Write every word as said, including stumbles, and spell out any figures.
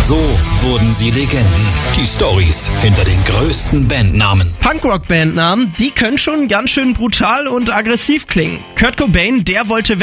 So wurden sie Legenden. Die Storys hinter den größten Bandnamen. Punkrock-Bandnamen, die können schon ganz schön brutal und aggressiv klingen. Kurt Cobain, der wollte